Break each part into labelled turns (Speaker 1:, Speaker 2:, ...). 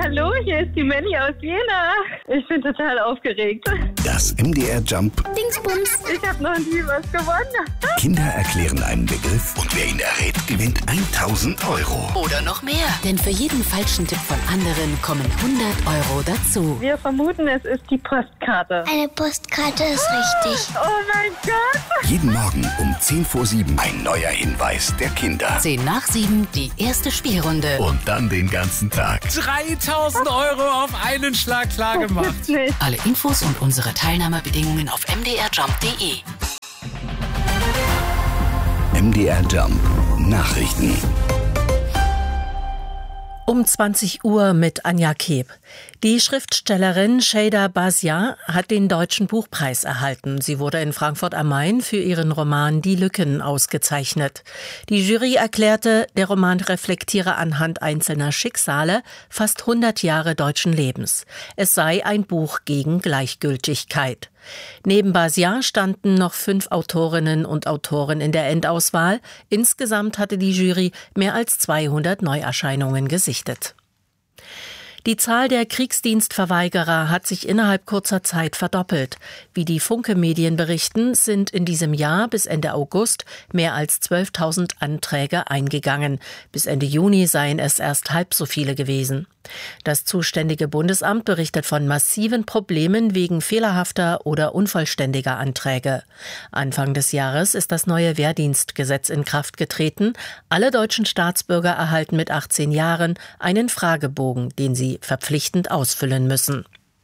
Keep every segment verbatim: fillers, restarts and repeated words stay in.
Speaker 1: Hallo, hier ist die Melli aus Jena. Ich bin total aufgeregt.
Speaker 2: Das M D R Jump
Speaker 1: Dingsbums. Ich habe noch nie was gewonnen.
Speaker 2: Kinder erklären einen Begriff und wer ihn errät, gewinnt tausend Euro.
Speaker 3: Oder noch mehr. Denn für jeden falschen Tipp von anderen kommen hundert Euro dazu.
Speaker 1: Wir vermuten, es ist die Postkarte.
Speaker 4: Eine Postkarte ist richtig.
Speaker 1: Oh mein Gott.
Speaker 2: Jeden Morgen um zehn vor sieben ein neuer Hinweis der Kinder.
Speaker 3: zehn nach sieben, die erste Spielrunde.
Speaker 2: Und dann den ganzen Tag.
Speaker 5: dreitausend Euro auf einen Schlag klar gemacht.
Speaker 3: Alle Infos und unsere Teilnahmebedingungen auf m d r jump punkt d e.
Speaker 2: M D R Jump Nachrichten.
Speaker 6: Um zwanzig Uhr mit Anja Keb. Die Schriftstellerin Şeyda Bazia hat den Deutschen Buchpreis erhalten. Sie wurde in Frankfurt am Main für ihren Roman Die Lücken ausgezeichnet. Die Jury erklärte, der Roman reflektiere anhand einzelner Schicksale fast hundert Jahre deutschen Lebens. Es sei ein Buch gegen Gleichgültigkeit. Neben Bazia standen noch fünf Autorinnen und Autoren in der Endauswahl. Insgesamt hatte die Jury mehr als zweihundert Neuerscheinungen gesichtet. Die Zahl der Kriegsdienstverweigerer hat sich innerhalb kurzer Zeit verdoppelt. Wie die Funke-Medien berichten, sind in diesem Jahr bis Ende August mehr als zwölftausend Anträge eingegangen. Bis Ende Juni seien es erst halb so viele gewesen. Das zuständige Bundesamt berichtet von massiven Problemen wegen fehlerhafter oder unvollständiger Anträge. Anfang des Jahres ist das neue Wehrdienstgesetz in Kraft getreten. Alle deutschen Staatsbürger erhalten mit achtzehn Jahren einen Fragebogen, den sie verpflichtend ausfüllen müssen.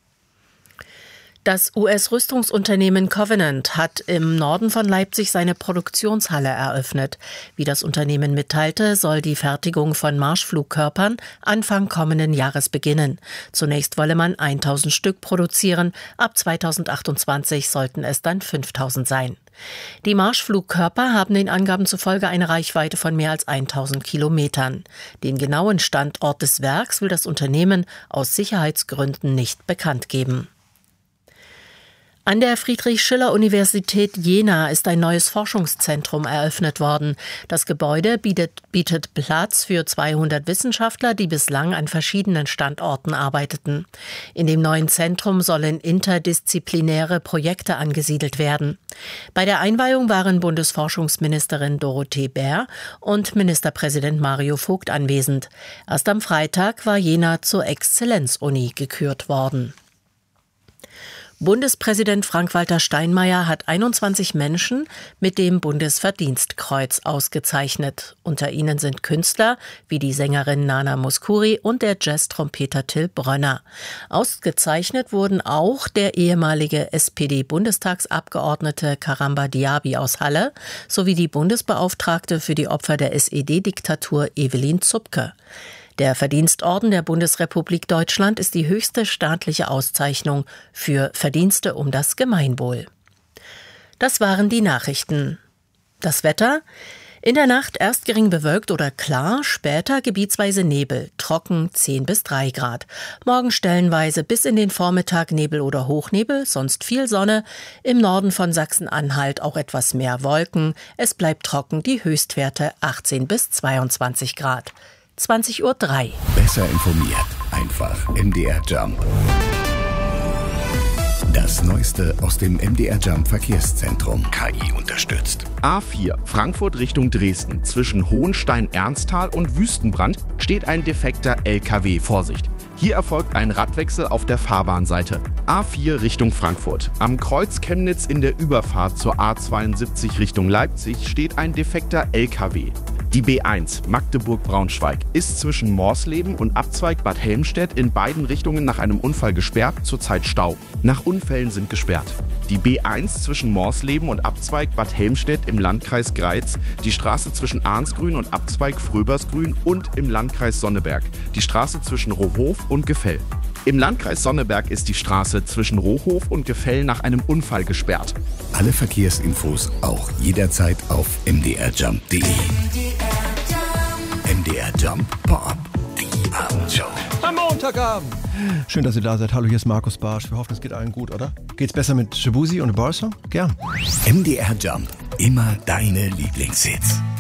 Speaker 6: Das U S-Rüstungsunternehmen Covenant hat im Norden von Leipzig seine Produktionshalle eröffnet. Wie das Unternehmen mitteilte, soll die Fertigung von Marschflugkörpern Anfang kommenden Jahres beginnen. Zunächst wolle man tausend Stück produzieren, ab zweitausendachtundzwanzig sollten es dann fünftausend sein. Die Marschflugkörper haben den Angaben zufolge eine Reichweite von mehr als tausend Kilometern. Den genauen Standort des Werks will das Unternehmen aus Sicherheitsgründen nicht bekannt geben. An der Friedrich-Schiller-Universität Jena ist ein neues Forschungszentrum eröffnet worden. Das Gebäude bietet, bietet Platz für zweihundert Wissenschaftler, die bislang an verschiedenen Standorten arbeiteten. In dem neuen Zentrum sollen interdisziplinäre Projekte angesiedelt werden. Bei der Einweihung waren Bundesforschungsministerin Dorothee Bär und Ministerpräsident Mario Vogt anwesend. Erst am Freitag war Jena zur Exzellenzuni gekürt worden. Bundespräsident Frank-Walter Steinmeier hat einundzwanzig Menschen mit dem Bundesverdienstkreuz ausgezeichnet. Unter ihnen sind Künstler wie die Sängerin Nana Mouskouri und der Jazz-Trompeter Till Brönner. Ausgezeichnet wurden auch der ehemalige S P D-Bundestagsabgeordnete Karamba Diaby aus Halle sowie die Bundesbeauftragte für die Opfer der S E D-Diktatur Evelyn Zupke. Der Verdienstorden der Bundesrepublik Deutschland ist die höchste staatliche Auszeichnung für Verdienste um das Gemeinwohl. Das waren die Nachrichten. Das Wetter? In der Nacht erst gering bewölkt oder klar, später gebietsweise Nebel, trocken zehn bis drei Grad. Morgen stellenweise bis in den Vormittag Nebel oder Hochnebel, sonst viel Sonne. Im Norden von Sachsen-Anhalt auch etwas mehr Wolken. Es bleibt trocken, die Höchstwerte achtzehn bis zweiundzwanzig Grad. zwanzig Uhr drei.
Speaker 2: Besser informiert. Einfach M D R Jump. Das Neueste aus dem M D R Jump Verkehrszentrum. K I unterstützt.
Speaker 7: A vier, Frankfurt Richtung Dresden. Zwischen Hohenstein-Ernsthal und Wüstenbrand steht ein defekter L K W. Vorsicht! Hier erfolgt ein Radwechsel auf der Fahrbahnseite. A vier Richtung Frankfurt. Am Kreuz Chemnitz in der Überfahrt zur A zweiundsiebzig Richtung Leipzig steht ein defekter L K W. Die B eins Magdeburg-Braunschweig ist zwischen Morsleben und Abzweig Bad Helmstedt in beiden Richtungen nach einem Unfall gesperrt, zurzeit Stau. Nach Unfällen sind gesperrt. Die B eins zwischen Morsleben und Abzweig Bad Helmstedt im Landkreis Greiz, die Straße zwischen Arnsgrün und Abzweig Fröbersgrün und im Landkreis Sonneberg, die Straße zwischen Rohof und Gefell. Im Landkreis Sonneberg ist die Straße zwischen Rohof und Gefell nach einem Unfall gesperrt.
Speaker 2: Alle Verkehrsinfos auch jederzeit auf m d r jump punkt d e. M D R Jump Pop, die Abendshow.
Speaker 8: Am Montagabend. Schön, dass ihr da seid. Hallo, hier ist Markus Barsch. Wir hoffen, es geht allen gut, oder? Geht's besser mit Shabuzi und The Boys Song? Gern.
Speaker 2: M D R Jump, immer deine Lieblingshits.